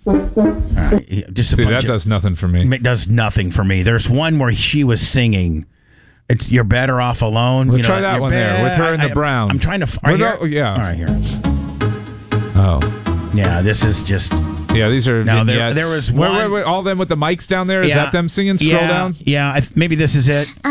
right, just a See, bunch that does nothing for me. It does nothing for me. There's one where she was singing. It's "You're Better Off Alone." We'll try that one there with her in the brown. I'm trying to. Yeah. All right, here. Oh. Yeah, this is just. Yeah, these are Now, vignettes. there was one. Wait, all them with the mics down there? Is Yeah. that them singing? Scroll down. Yeah, maybe this is it.